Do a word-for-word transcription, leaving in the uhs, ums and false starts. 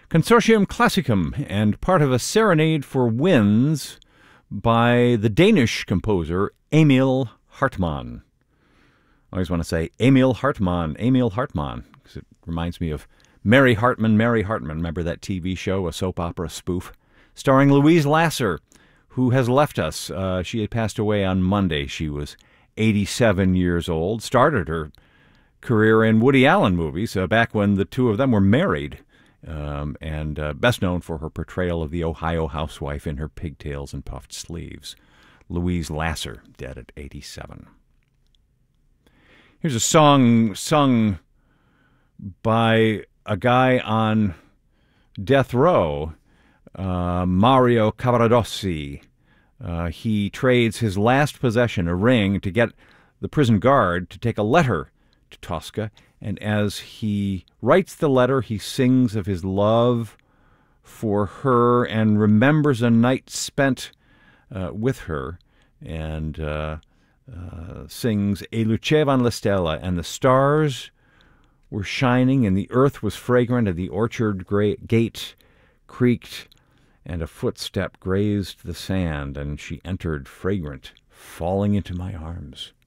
Consortium Classicum, and part of a serenade for winds by the Danish composer Emil Hartmann. I always want to say Emil Hartmann, Emil Hartmann, because it reminds me of Mary Hartman, Mary Hartman. Remember that T V show, a soap opera spoof, starring Louise Lasser, who has left us. Uh, she had passed away on Monday. She was eighty-seven years old, started her career in Woody Allen movies uh, back when the two of them were married, um, and uh, best known for her portrayal of the Ohio housewife in her pigtails and puffed sleeves. Louise Lasser, dead at eighty-seven. Here's a song sung by a guy on death row, uh, Mario Cavaradossi. Uh, he trades his last possession, a ring, to get the prison guard to take a letter to Tosca, and as he writes the letter, he sings of his love for her and remembers a night spent uh, with her, and uh, uh, sings E lucevan le stelle, and the stars were shining, and the earth was fragrant, and the orchard gate creaked, and a footstep grazed the sand, and she entered fragrant, falling into my arms.